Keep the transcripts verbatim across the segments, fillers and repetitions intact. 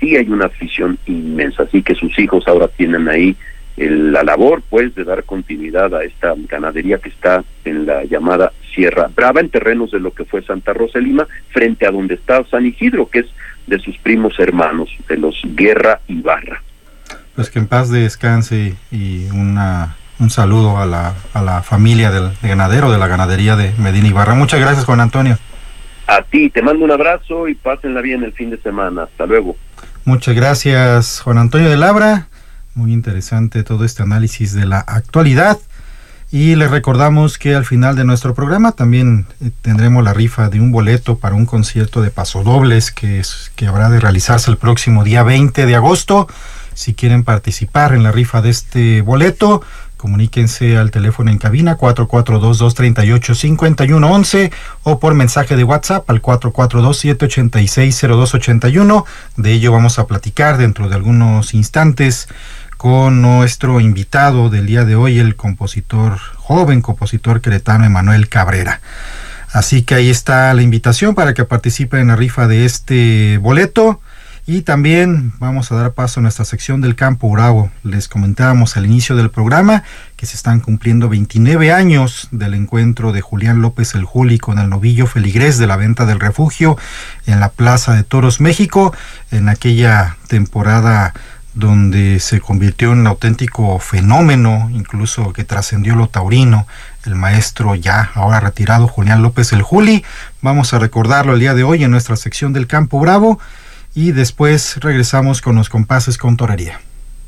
ahí hay una afición inmensa, así que sus hijos ahora tienen ahí el, la labor pues de dar continuidad a esta ganadería que está en la llamada Sierra Brava, en terrenos de lo que fue Santa Rosa de Lima, frente a donde está San Isidro, que es de sus primos hermanos, de los Guerra Ibarra. Pues que en paz descanse, y una un saludo a la a la familia del de ganadero de la ganadería de Medina Ibarra. Muchas gracias, Juan Antonio. A ti, te mando un abrazo y pásenla bien el fin de semana. Hasta luego. Muchas gracias, Juan Antonio de Labra. Muy interesante todo este análisis de la actualidad. Y les recordamos que al final de nuestro programa también eh, tendremos la rifa de un boleto para un concierto de pasodobles que, es, que habrá de realizarse el próximo día veinte de agosto. Si quieren participar en la rifa de este boleto, comuníquense al teléfono en cabina cuatro cuatro dos, dos tres ocho, cinco uno uno uno o por mensaje de WhatsApp al cuatro cuatro dos, siete ocho seis, cero dos ocho uno. De ello vamos a platicar dentro de algunos instantes con nuestro invitado del día de hoy, el compositor, joven compositor queretano Emanuel Cabrera. Así que ahí está la invitación para que participen en la rifa de este boleto. Y también vamos a dar paso a nuestra sección del Campo Bravo. Les comentábamos al inicio del programa que se están cumpliendo veintinueve años del encuentro de Julián López el Juli con el novillo feligrés de la Venta del Refugio en la Plaza de Toros México, en aquella temporada donde se convirtió en un auténtico fenómeno, incluso que trascendió lo taurino, el maestro ya ahora retirado Julián López el Juli. Vamos a recordarlo el día de hoy en nuestra sección del Campo Bravo y después regresamos con los compases con torería.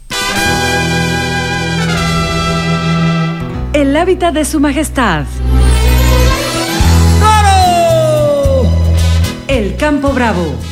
El hábitat de su majestad. ¡Toro! El Campo Bravo.